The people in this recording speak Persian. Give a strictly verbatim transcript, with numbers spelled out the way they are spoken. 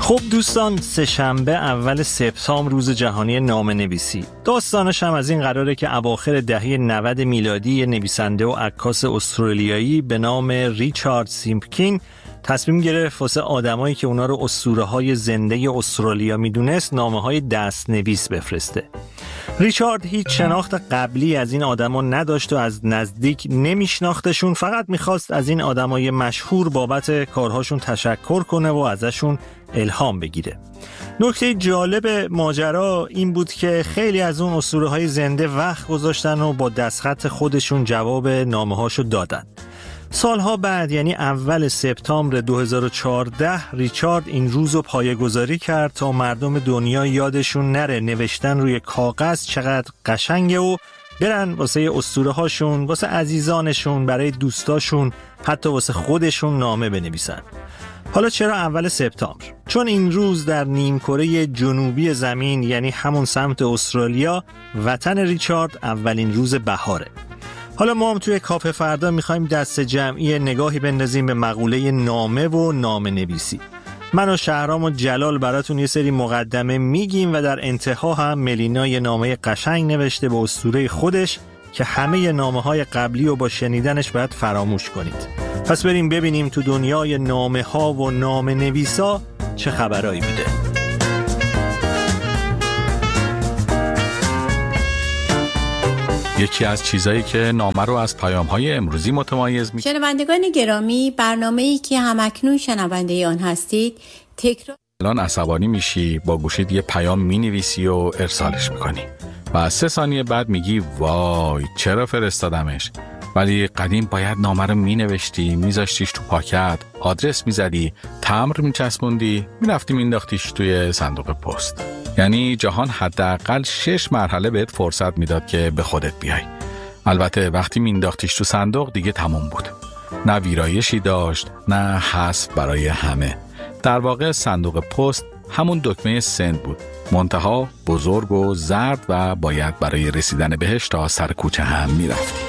خب دوستان، سه‌شنبه اول سپتامبر روز جهانی نامه‌نویسی. داستانش هم از این قراره که اواخر دهه نود میلادی نویسنده و عکاس استرالیایی به نام ریچارد سیمپکین تصمیم گرفت واسه آدمایی که اونا رو اسطوره‌های زنده استرالیا میدونست نامه‌های دست‌نویس بفرسته. ریچارد هیچ شناخت قبلی از این آدما نداشت و از نزدیک نمیشناختشون، فقط میخواست از این آدمای مشهور بابت کارهاشون تشکر کنه و ازشون الهام بگیره. نکته جالب ماجرا این بود که خیلی از اون اسطوره‌های زنده وقت گذاشتن و با دستخط خودشون جواب نامه‌هاشو دادن. سالها بعد، یعنی اول سپتامبر دو هزار و چهارده، ریچارد این روزو پایه‌گذاری کرد تا مردم دنیا یادشون نره نوشتن روی کاغذ چقدر قشنگه و برن واسه اسطوره هاشون، واسه عزیزانشون، برای دوستاشون، حتی واسه خودشون نامه بنویسن. حالا چرا اول سپتامبر؟ چون این روز در نیمکره جنوبی زمین، یعنی همون سمت استرالیا، وطن ریچارد، اولین روز بهاره. حالا ما هم توی کافه فردا میخوایم دست جمعی نگاهی بندازیم به مقوله نامه و نامه نویسی. من و شهرام و جلال براتون یه سری مقدمه میگیم و در انتها هم ملینا یه نامه قشنگ نوشته به اسطوره خودش که همه نامه های قبلی رو با شنیدنش باید فراموش کنید. پس بریم ببینیم تو دنیای نامه ها و نامه نویسا چه خبرایی میده. یکی از چیزایی که نامه رو از پیام‌های امروزی متمایز می‌کنه. شنوندگان گرامی، برنامه‌ای که همکنون شنونده آن هستید تکرار. الان عصبانی میشی، با گوشید یه پیام می‌نویسی و ارسالش می‌کنی و سه ثانیه بعد میگی وای چرا فرستادمش، ولی قدیم باید نامه رو می‌نوشتی، می‌ذاشتیش تو پاکت، آدرس می‌زدی، تمبر می‌چسبوندی، می‌رفتی مینداختیش توی صندوق پست. یعنی جهان حداقل شش مرحله بهت فرصت میداد که به خودت بیای. البته وقتی مینداختیش تو صندوق دیگه تموم بود. نه ویرایشی داشت، نه حذف برای همه. در واقع صندوق پست همون دکمه سند بود، منتها بزرگ و زرد و باید برای رسیدن بهش تا سر کوچه هم میرفتی.